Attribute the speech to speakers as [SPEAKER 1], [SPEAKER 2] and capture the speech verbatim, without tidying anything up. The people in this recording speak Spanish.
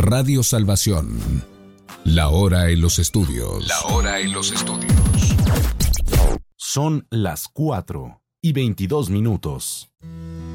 [SPEAKER 1] Radio Salvación. La hora en los estudios.
[SPEAKER 2] La hora en los estudios.
[SPEAKER 3] Son las cuatro y veintidós minutos.